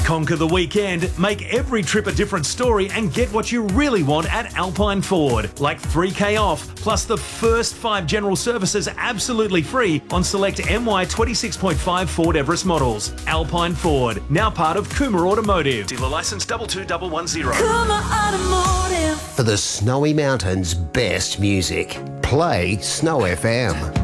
Conquer the weekend, make every trip a different story and get what you really want at Alpine Ford. Like 3K off, plus the first 5 general services absolutely free on select MY 26.5 Ford Everest models. Alpine Ford, now part of Cooma Automotive. Dealer licence 22110. Cooma Automotive. For the Snowy Mountains' best music, play Snow FM.